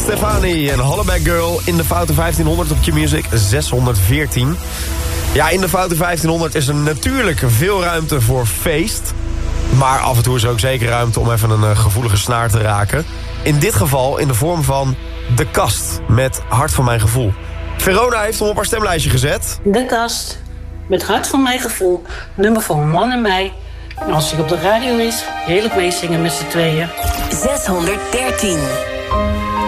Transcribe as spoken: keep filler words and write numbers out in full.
Stefani en Hollaback Girl in de Foute vijftienhonderd op Q-Music zeshonderdveertien. Ja, in de Foute vijftienhonderd is er natuurlijk veel ruimte voor feest. Maar af en toe is er ook zeker ruimte om even een uh, gevoelige snaar te raken. In dit geval in de vorm van De Kast met Hart van Mijn Gevoel. Verona heeft hem op haar stemlijstje gezet. De Kast met Hart van Mijn Gevoel. Nummer voor een man en mij. En als hij op de radio is, heerlijk meezingen met z'n tweeën. zeshonderddertien.